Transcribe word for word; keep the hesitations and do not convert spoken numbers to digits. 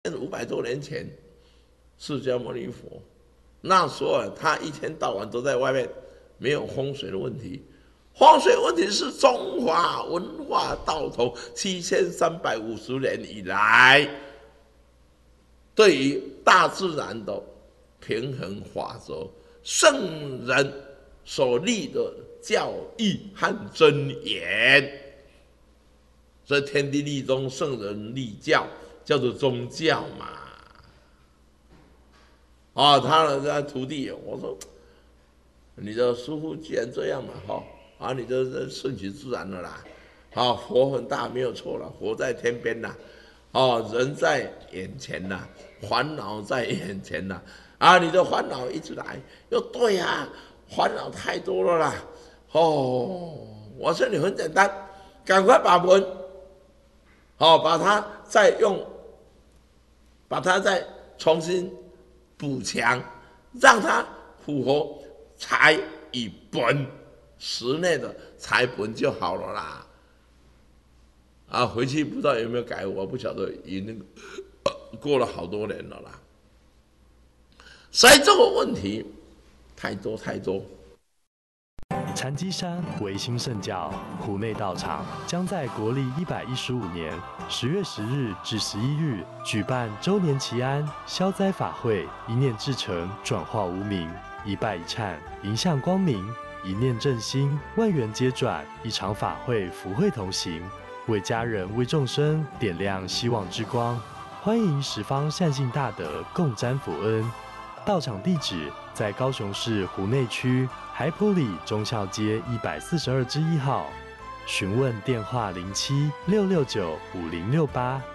五百多年前，释迦牟尼佛那时候他一天到晚都在外面，没有风水的问题。风水问题是中华文化到头七千三百五十年以来，对于大自然的平衡法则，圣人所立的教义和真言。所以天地立宗，圣人立教，叫做宗教嘛。啊、哦，他的徒弟，我说你的师父既然这样嘛，哈，啊，你就顺其自然了啦。啊，佛很大没有错了，佛在天边啦，哦，人在眼前啦，烦恼在眼前啦。啊，你的烦恼一直来，又对呀、啊，烦恼太多了啦。哦，我说你很简单，赶快把文，好、哦，把它再用，把它再重新补强，让它符合财与本实内的财本就好了啦。啊，回去不知道有没有改，我不晓得，已经过了好多年了啦。所以这个问题太多太多。 禅机山维新圣教湖内道场将在国历一百一十五年十月十日至十一日举办周年祈安消灾法会，一念至诚，转化无明，一拜一忏，迎向光明，一念正心，万缘皆转。一场法会，福慧同行，为家人为众生点亮希望之光。欢迎十方善信大德共沾福恩。道场地址在高雄市湖内区海埔里忠孝街一百四十二之一号，询问电话零七六六九五零六八